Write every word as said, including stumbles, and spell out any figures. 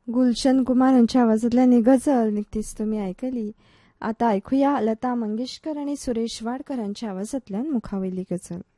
गुलशन कुमार यांच्या आवाजातल्यानी गझल निकतीच तुम्ही ऐकली. आता ऐकूया लता मंगेशकर आणि सुरेश वाडकर यांच्या आवाजातल्यान मुखावयली गझल.